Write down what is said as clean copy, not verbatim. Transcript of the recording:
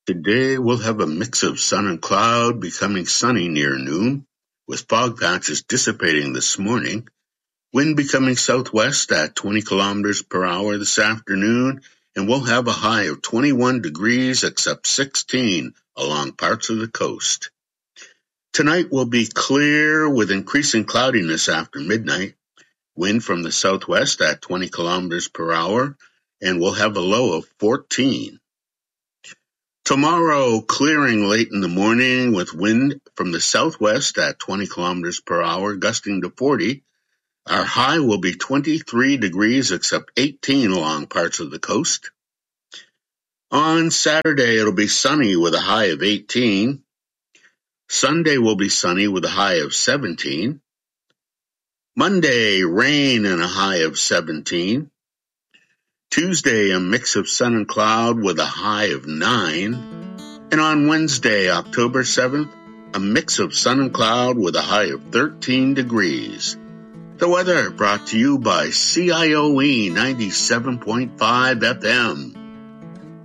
Today we'll have a mix of sun and cloud, becoming sunny near noon, with fog patches dissipating this morning. Wind becoming southwest at 20 kilometers per hour this afternoon, and we'll have a high of 21 degrees except 16 along parts of the coast. Tonight will be clear with increasing cloudiness after midnight. Wind from the southwest at 20 kilometers per hour, and we'll have a low of 14. Tomorrow, clearing late in the morning with wind from the southwest at 20 kilometers per hour, gusting to 40. Our high will be 23 degrees except 18 along parts of the coast. On Saturday, it'll be sunny with a high of 18. Sunday will be sunny with a high of 17. Monday, rain and a high of 17. Tuesday, a mix of sun and cloud with a high of 9. And on Wednesday, October 7th, a mix of sun and cloud with a high of 13 degrees. The weather brought to you by CIOE 97.5 FM.